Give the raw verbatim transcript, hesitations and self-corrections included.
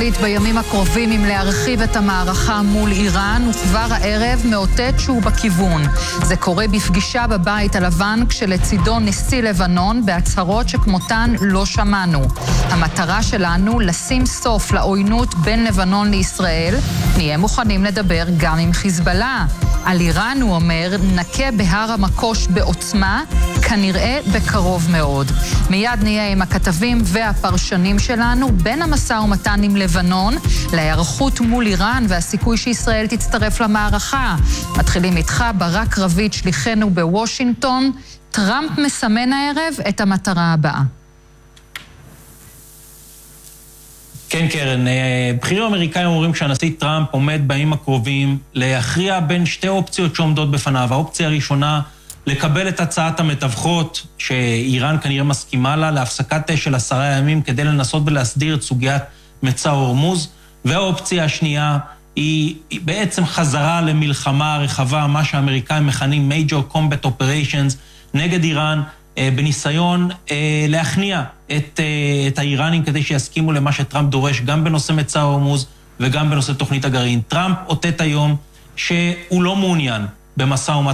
מחליט בימים הקרובים אם להרחיב את המערכה מול איראן, וכבר הערב מאותת שהוא בכיוון. זה קורה בפגישה בבית הלבן כשלצידו נשיא לבנון בהצהרות שכמותן לא שמענו. המטרה שלנו לשים סוף לעוינות בין לבנון לישראל, נהיה מוכנים לדבר גם עם חיזבאללה. על איראן הוא אומר, נקה בהר המקוש בעוצמה, כנראה בקרוב מאוד. מיד נהיה עם הכתבים והפרשנים שלנו בין המשא ומתן עם לבנון, להיערכות מול איראן והסיכוי שישראל תצטרף למערכה. מתחילים איתך ברק רביד, שליחנו בוושינגטון. טראמפ מסמן הערב את המטרה הבאה. כן, קרן, בכירים אמריקאים אומרים שהנשיא טראמפ עומד בימים הקרובים להכריע בין שתי אופציות שעומדות בפניו. האופציה הראשונה, לקבל את הצעת המתווכות, שאיראן כנראה מסכימה לה, להפסקת אש של עשרה ימים כדי לנסות ולהסדיר את סוגיית מצא הורמוז. והאופציה השנייה היא, היא בעצם חזרה למלחמה רחבה, מה שהאמריקאים מכנים Major Combat Operations נגד איראן, בניסיון להכניע את, את האיראנים כדי שיסכימו למה שטראמפ דורש, גם בנושא מצא הורמוז וגם בנושא תוכנית הגרעין. טראמפ אותת היום שהוא לא מעוניין במשא ומתן